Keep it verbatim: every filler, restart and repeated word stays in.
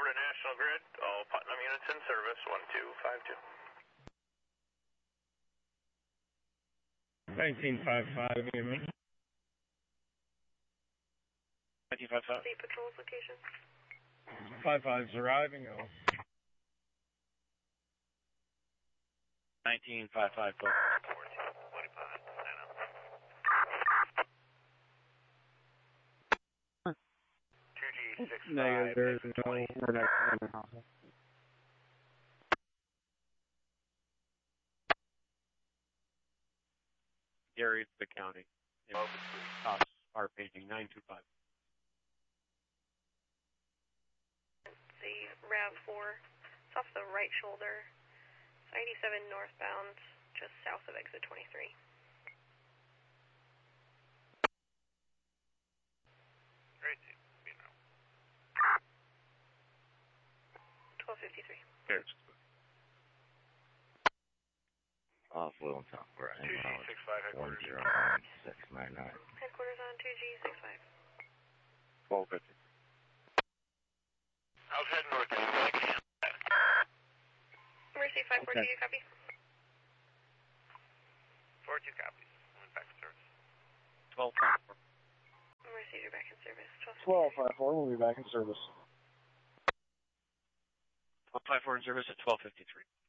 to National Grid. All Putnam units in service, one two five two. nineteen five five, you mean? nineteen five five. State patrols location. five five's arriving. Oh. nineteen five five. fourteen twenty-five, sign up. two G six five. Negative, there's no production in the house. Gary, the county. Cops are paging nine two five. The RAV four. It's off the right shoulder. It's eighty-seven northbound, just south of exit twenty-three. Great, you know. twelve fifty-three. Here's. Off Little Top, we're two G six five one headquarters. zero nine six nine nine. Headquarters on two G six five. twelve fifty. I was heading north to like Mercy five four two, you copy? four two copies. Went back to service. twelve five four. Mercy, you're back in service. twelve five four, we'll be back in service. twelve five four in service at twelve fifty-three.